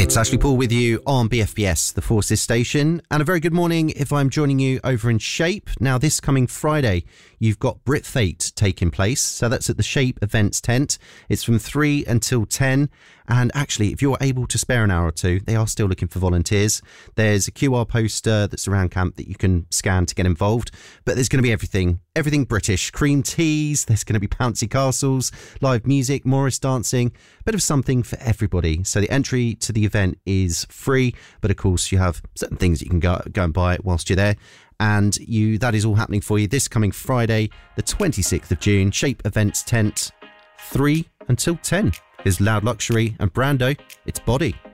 It's Ashley Paul with you on BFBS, the Forces station, and a very good morning if I'm joining you over in Shape. Now, this coming Friday, you've got Brit Fate taking place, so that's at the Shape Events tent. It's from 3 until 10, and actually, if you're able to spare an hour or two, they are still looking for volunteers. There's a QR poster that's around camp that you can scan to get involved, but there's going to be everything British. Cream teas, there's going to be bouncy castles, live music, Morris dancing, bit of something for everybody. So the entry to the event is free, but of course you have certain things that you can go and buy whilst you're there. And that is all happening for you this coming Friday, the 26th of June, Shape Events tent, 3 until 10. Is Loud Luxury and Brando, it's Body.